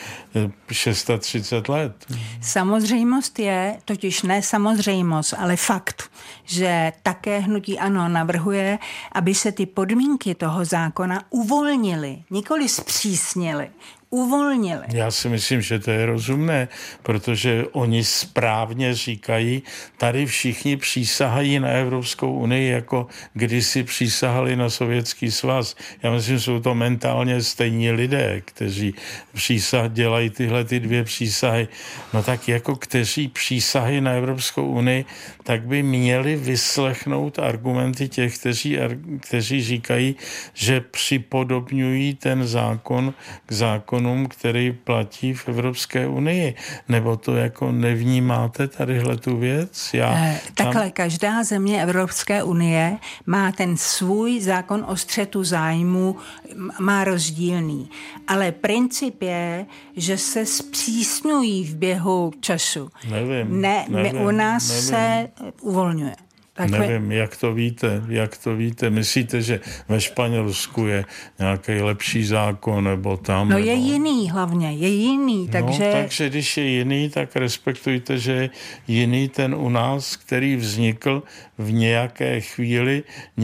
630 let. Samozřejmost je, totiž ne samozřejmost, ale fakt, že také hnutí ANO navrhuje, aby se ty podmínky toho zákona uvolnily, nikoli zpřísnily. Uvolnili. Já si myslím, že to je rozumné, protože oni správně říkají, tady všichni přísahají na Evropskou unii, jako kdysi přísahali na Sovětský svaz. Já myslím, že jsou to mentálně stejní lidé, kteří dělají tyhle ty dvě přísahy. No tak jako kteří přísahají na Evropskou unii, tak by měli vyslechnout argumenty těch, kteří říkají, že připodobňují ten zákon k zákonu, který platí v Evropské unii. Nebo to jako nevnímáte tadyhle tu věc? Takhle, každá země Evropské unie má ten svůj zákon o střetu zájmu, má rozdílný. Ale princip je, že se zpřísňují v běhu času. Nevím. U nás se uvolňuje. Nevím, jak to víte. Myslíte, že ve Španělsku je nějaký lepší zákon, nebo tam? No je jiný hlavně, je jiný, takže... No, takže když je jiný, tak respektujte, že je jiný ten u nás, který vznikl v nějaké chvíli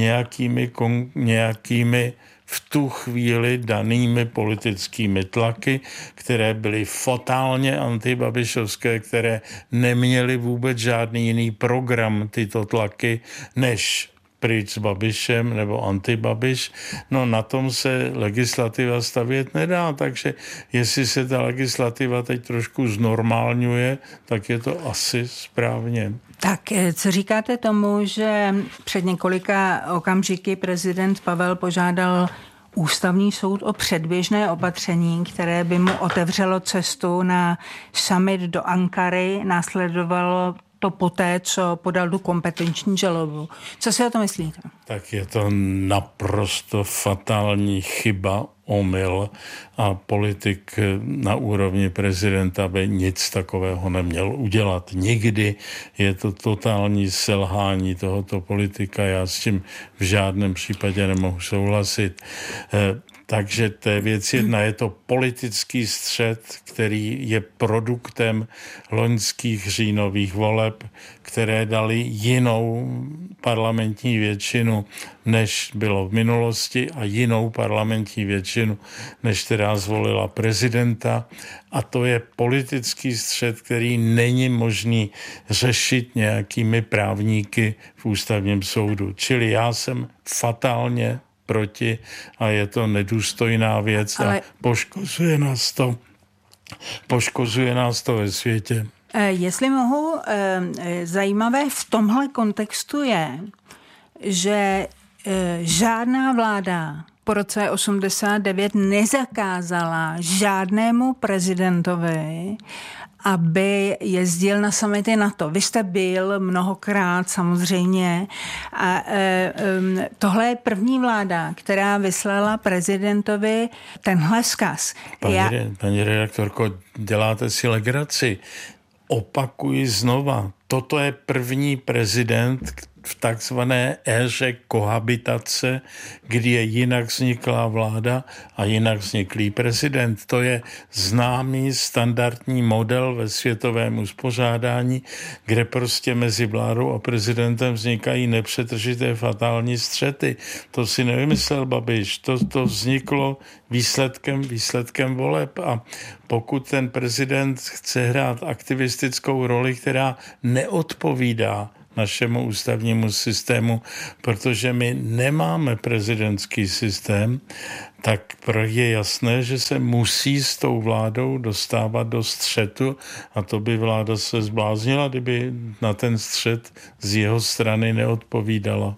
nějakými v tu chvíli danými politickými tlaky, které byly fatálně antibabišovské, které neměly vůbec žádný jiný program, tyto tlaky, než pryč s Babišem nebo antibabiš. No na tom se legislativa stavět nedá, takže jestli se ta legislativa teď trošku znormálňuje, tak je to asi správně. Tak co říkáte tomu, že před několika okamžiky prezident Pavel požádal Ústavní soud o předběžné opatření, které by mu otevřelo cestu na summit do Ankary, následovalo to poté, co podal tu kompetenční žalobu. Co si o to myslíte? Tak je to naprosto fatální chyba, omyl a politik na úrovni prezidenta by nic takového neměl udělat. Nikdy je to totální selhání tohoto politika. Já s tím v žádném případě nemohu souhlasit. Takže to je věc jedna, je to politický střet, který je produktem loňských říjnových voleb, které dali jinou parlamentní většinu, než bylo v minulosti a jinou parlamentní většinu, než která zvolila prezidenta. A to je politický střet, který není možný řešit nějakými právníky v ústavním soudu. Čili já jsem fatálně proti a je to nedůstojná věc a poškozuje nás to ve světě. Jestli mohu, zajímavé v tomhle kontextu je, že žádná vláda po roce 89 nezakázala žádnému prezidentovi, aby jezdil na summity NATO. Vy jste byl mnohokrát samozřejmě a tohle je první vláda, která vyslala prezidentovi tenhle vzkaz. Paní redaktorko, děláte si legraci. Opakuji znova, toto je první prezident v takzvané éře kohabitace, kdy je jinak vzniklá vláda a jinak vzniklý prezident. To je známý standardní model ve světovém uspořádání, kde prostě mezi vládou a prezidentem vznikají nepřetržité fatální střety. To si nevymyslel Babiš, to vzniklo výsledkem voleb a pokud ten prezident chce hrát aktivistickou roli, která neodpovídá našemu ústavnímu systému, protože my nemáme prezidentský systém, tak je jasné, že se musí s tou vládou dostávat do střetu a to by vláda se zbláznila, kdyby na ten střet z jeho strany neodpovídala.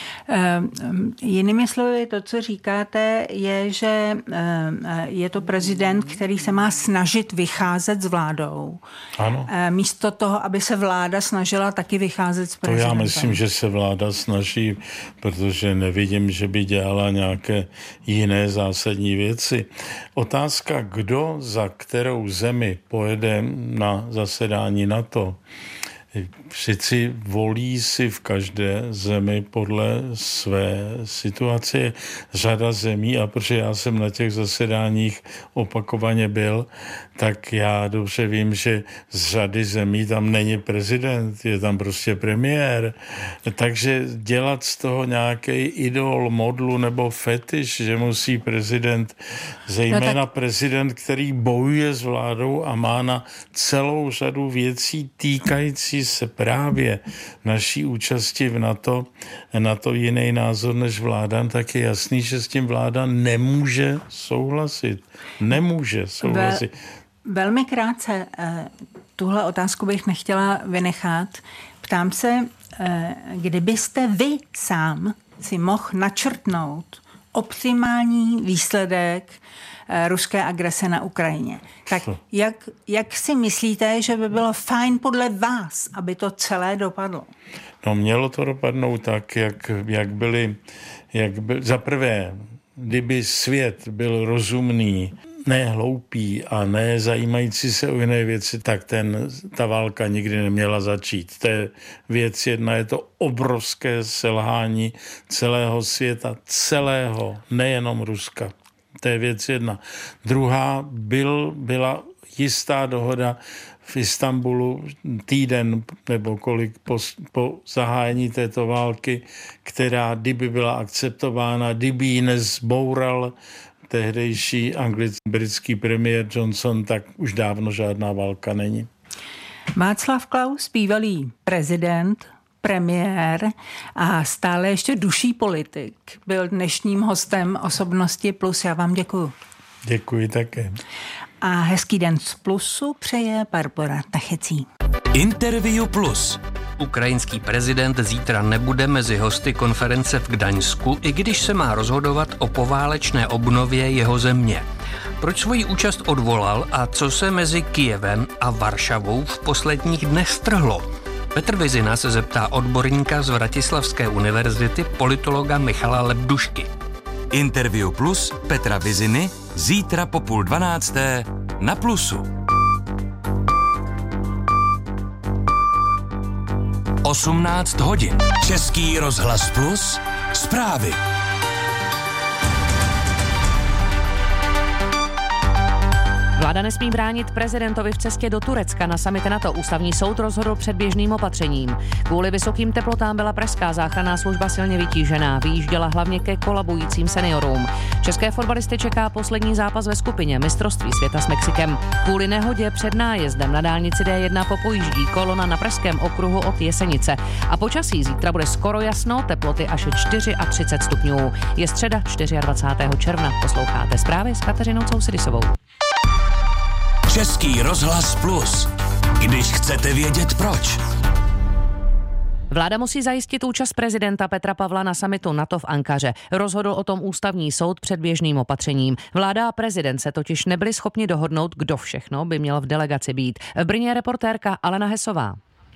Jinými slovy, to, co říkáte, je, že je to prezident, který se má snažit vycházet s vládou. Ano. Místo toho, aby se vláda snažila taky vycházet s prezidentem. To já myslím, že se vláda snaží, protože nevidím, že by dělala nějaké jiné zásadní věci. Otázka, kdo za kterou zemi pojede na zasedání NATO, Všichni volí si v každé zemi podle své situace. Řada zemí, a protože já jsem na těch zasedáních opakovaně byl, tak já dobře vím, že z řady zemí tam není prezident, je tam prostě premiér. Takže dělat z toho nějaký idol, modlu nebo fetiš, že musí prezident, zejména prezident, který bojuje s vládou a má na celou řadu věcí týkající se právě naší účasti v NATO, na to jiný názor než vláda, tak je jasný, že s tím vláda nemůže souhlasit. Nemůže souhlasit. Velmi krátce, tuhle otázku bych nechtěla vynechat. Ptám se, kdybyste vy sám si mohl načrtnout optimální výsledek ruské agrese na Ukrajině. Tak jak si myslíte, že by bylo fajn podle vás, aby to celé dopadlo? No, mělo to dopadnout tak, jak byly za prvé, kdyby svět byl rozumný, ne hloupý a ne zajímající se o jiné věci, tak ta válka nikdy neměla začít. To je věc jedna, je to obrovské selhání celého světa, nejenom Ruska. To je věc jedna. Druhá byla jistá dohoda v Istanbulu týden nebo kolik po zahájení této války, která kdyby byla akceptována, kdyby ji nezboural tehdejší britský premiér Johnson, tak už dávno žádná válka není. Václav Klaus, bývalý prezident, premiér a stále ještě duší politik, byl dnešním hostem Osobnosti Plus. Já vám děkuju. Děkuji také. A hezký den z Plusu přeje Barbora Tachecí. Interview Plus. Ukrajinský prezident zítra nebude mezi hosty konference v Gdaňsku, i když se má rozhodovat o poválečné obnově jeho země. Proč svoji účast odvolal a co se mezi Kyjevem a Varšavou v posledních dnech strhlo? Petr Vizina se zeptá odborníka z Vratislavské univerzity, politologa Michala Lebdušky. Interview Plus Petra Viziny zítra po 11:30 na Plusu. 18 hodin. Český rozhlas Plus. Zprávy. Vláda nesmí bránit prezidentovi v cestě do Turecka na summit NATO. Ústavní soud rozhodl předběžným opatřením. Kvůli vysokým teplotám byla pražská záchranná služba silně vytížená. Vyjížděla hlavně ke kolabujícím seniorům. České fotbalisty čeká poslední zápas ve skupině mistrovství světa s Mexikem. Kvůli nehodě před nájezdem na dálnici D1 popojíždí kolona na pražském okruhu od Jesenice. A počasí zítra bude skoro jasno, teploty až 34 stupňů. Je středa 24. června. Posloucháte zprávy s Kateřinou Cousidisovou. Český rozhlas Plus. Když chcete vědět proč. Vláda musí zajistit účast prezidenta Petra Pavla na summitu NATO v Ankaře. Rozhodl o tom ústavní soud předběžným opatřením. Vláda a prezident se totiž nebyli schopni dohodnout, kdo všechno by měl v delegaci být. V Brně je reportérka Alena Hesová.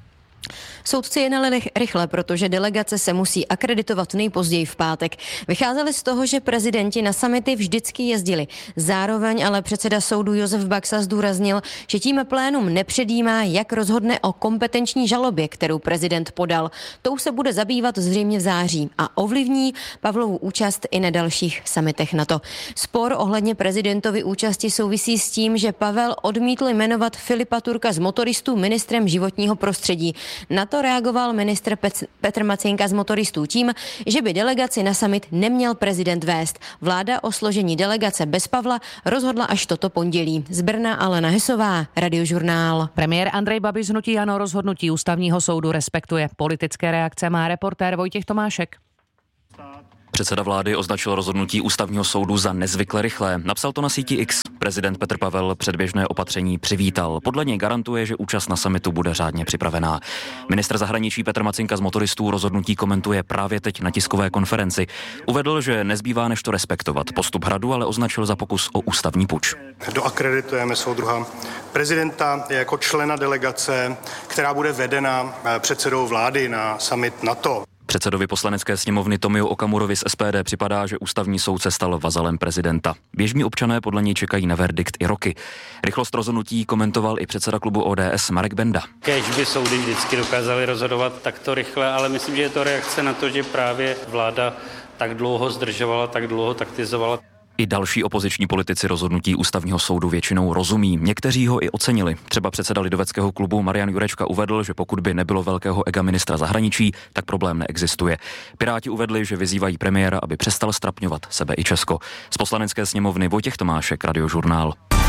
Soudci jednali rychle, protože delegace se musí akreditovat nejpozději v pátek. Vycházeli z toho, že prezidenti na summity vždycky jezdili. Zároveň ale předseda soudu Josef Baxa zdůraznil, že tím plénum nepředjímá, jak rozhodne o kompetenční žalobě, kterou prezident podal. Tou se bude zabývat zřejmě v září a ovlivní Pavlovu účast i na dalších summitech NATO. Spor ohledně prezidentovy účasti souvisí s tím, že Pavel odmítl jmenovat Filipa Turka z motoristů ministrem životního prostředí. Na to reagoval ministr Petr Macieńka z motoristů tím, že by delegaci na summit neměl prezident vést. Vláda o složení delegace bez Pavla rozhodla až toto pondělí. Z Brna Alena Hesová, Radiožurnál. Premiér Andrej Babiš z hnutí ANO rozhodnutí ústavního soudu respektuje. Politické reakce má reportér Vojtěch Tomášek. Předseda vlády označil rozhodnutí ústavního soudu za nezvykle rychlé. Napsal to na síti X. Prezident Petr Pavel předběžné opatření přivítal. Podle něj garantuje, že účast na summitu bude řádně připravená. Ministr zahraničí Petr Macieńka z motoristů rozhodnutí komentuje právě teď na tiskové konferenci. Uvedl, že nezbývá než to respektovat. Postup Hradu ale označil za pokus o ústavní puč. Doakreditujeme soudruha prezidenta jako člena delegace, která bude vedena předsedou vlády na summit NATO. Předsedovi poslanecké sněmovny Tomio Okamurovi z SPD připadá, že ústavní soud se stal vazalem prezidenta. Běžní občané podle něj čekají na verdikt i roky. Rychlost rozhodnutí komentoval i předseda klubu ODS Marek Benda. Kéž by soudy vždycky dokázaly rozhodovat takto rychle, ale myslím, že je to reakce na to, že právě vláda tak dlouho zdržovala, tak dlouho taktizovala. I další opoziční politici rozhodnutí ústavního soudu většinou rozumí. Někteří ho i ocenili. Třeba předseda lidoveckého klubu Marian Jurečka uvedl, že pokud by nebylo velkého ega ministra zahraničí, tak problém neexistuje. Piráti uvedli, že vyzývají premiéra, aby přestal strapňovat sebe i Česko. Z poslanecké sněmovny Vojtěch Tomášek, Radiožurnál.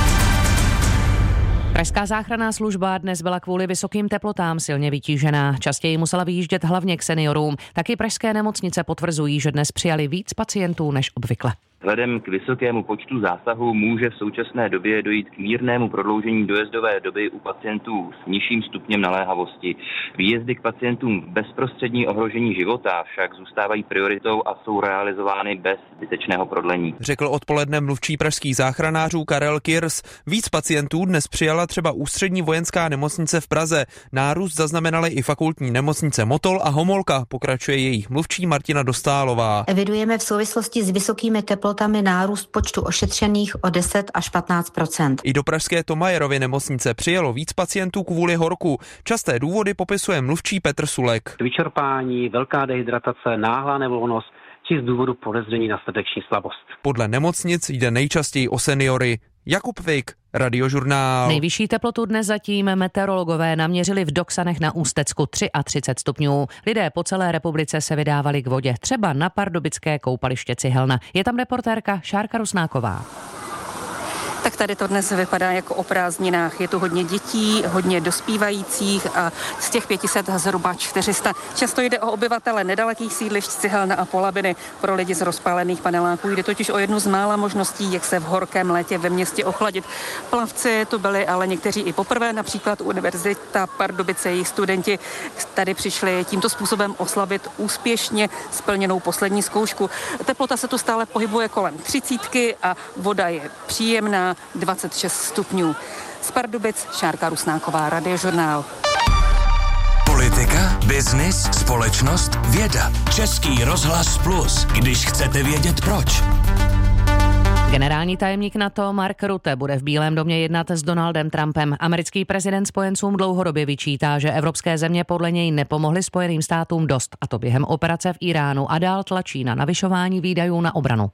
Pražská záchranná služba dnes byla kvůli vysokým teplotám silně vytížená. Častěji musela vyjíždět hlavně k seniorům. Taky pražské nemocnice potvrzují, že dnes přijali víc pacientů než obvykle. Vzhledem k vysokému počtu zásahů může v současné době dojít k mírnému prodloužení dojezdové doby u pacientů s nižším stupněm naléhavosti. Výjezdy k pacientům bezprostřední ohrožení života však zůstávají prioritou a jsou realizovány bez zbytečného prodlení. Řekl odpoledne mluvčí pražských záchranářů Karel Kirs. Víc pacientů dnes přijala třeba Ústřední vojenská nemocnice v Praze. Nárůst zaznamenaly i fakultní nemocnice Motol a Homolka, pokračuje jejich mluvčí Martina Dostálová. Evidujeme v souvislosti s vysokými teplotami nárůst počtu ošetřených o 10 až 15%. I do pražské Tomajerovy nemocnice přijelo víc pacientů kvůli horku. Časté důvody popisuje mluvčí Petr Sulek. Vyčerpání, velká dehydratace, náhlá nevolnost či z důvodu podezření na srdeční slabost. Podle nemocnic jde nejčastěji o seniory. Jakub Vik, Radiožurnál. Nejvyšší teplotu dnes zatím meteorologové naměřili v Doksanech na Ústecku 33 stupňů. Lidé po celé republice se vydávali k vodě, třeba na pardubické koupaliště Cihelna. Je tam reportérka Šárka Rusnáková. Tak tady to dnes vypadá jako o prázdninách. Je tu hodně dětí, hodně dospívajících a z těch 500 zhruba 400. Často jde o obyvatele nedalekých sídlišť Cihelna a Polabiny. Pro lidi z rozpálených paneláků jde totiž o jednu z mála možností, jak se v horkém létě ve městě ochladit. Plavci tu byli ale někteří i poprvé, například Univerzita Pardubice, jejich studenti tady přišli tímto způsobem oslavit úspěšně splněnou poslední zkoušku. Teplota se tu stále pohybuje kolem 30 a voda je příjemná, 26 stupňů. Z Pardubic Šárka Rusnáková, Radiožurnál. Politika, biznis, společnost, věda. Český rozhlas Plus, když chcete vědět proč. Generální tajemník NATO Mark Rutte bude v Bílém domě jednat s Donaldem Trumpem. Americký prezident spojencům dlouhodobě vyčítá, že evropské země podle něj nepomohly Spojeným státům dost, a to během operace v Iránu, a dál tlačí na navyšování výdajů na obranu.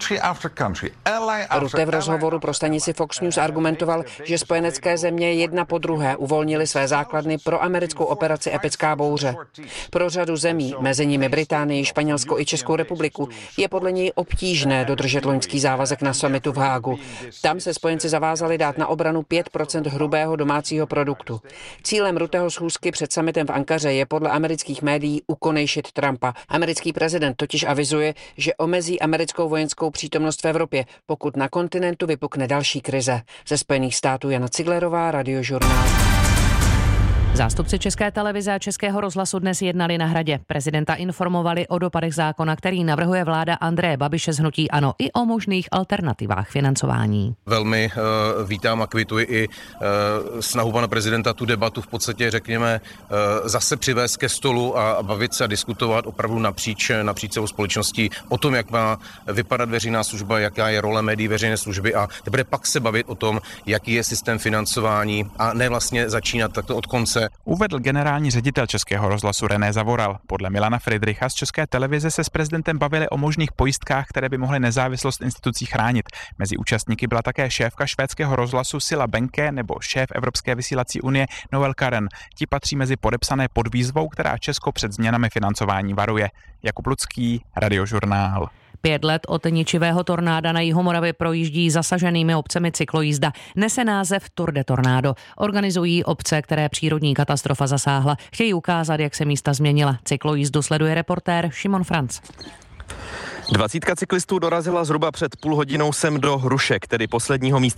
Rutte v rozhovoru pro stanici Fox News argumentoval, že spojenecké země jedna po druhé uvolnily své základny pro americkou operaci Epická bouře. Pro řadu zemí, mezi nimi Británii, Španělsko i Českou republiku, je podle něj obtížné dodržet loňský závazek na summitu v Hágu. Tam se spojenci zavázali dát na obranu 5% hrubého domácího produktu. Cílem Rutteho schůzky před summitem v Ankaře je podle amerických médií ukonejšit Trumpa. Americký prezident totiž avizuje, že omezí americkou vojenskou přítomnost v Evropě, pokud na kontinentu vypukne další krize. Ze Spojených států Jana Ciglerová, Radiožurnál. Zástupci České televize a Českého rozhlasu dnes jednali na Hradě. Prezidenta informovali o dopadech zákona, který navrhuje vláda Andreje Babiše z hnutí ANO, i o možných alternativách financování. Velmi vítám a kvituji i snahu pana prezidenta tu debatu v podstatě, řekněme, zase přivést ke stolu a bavit se a diskutovat opravdu napříč celou společností o tom, jak má vypadat veřejná služba, jaká je role médií veřejné služby a teprve pak se bavit o tom, jaký je systém financování a ne vlastně začínat takto od konce. Uvedl generální ředitel Českého rozhlasu René Zavoral. Podle Milana Friedricha z České televize se s prezidentem bavili o možných pojistkách, které by mohly nezávislost institucí chránit. Mezi účastníky byla také šéfka švédského rozhlasu Silla Benke nebo šéf Evropské vysílací unie Noel Karen. Ti patří mezi podepsané pod výzvou, která Česko před změnami financování varuje. Jakub Lucký, Radiožurnál. 5 let od ničivého tornáda na Jihomoravě projíždí zasaženými obcemi cyklojízda. Nese název Tour de Tornado. Organizují obce, které přírodní katastrofa zasáhla. Chtějí ukázat, jak se místa změnila. Cyklojízdu sleduje reportér Šimon Franc. 20 cyklistů dorazila zhruba před půl hodinou sem do Hrušek, tedy posledního místa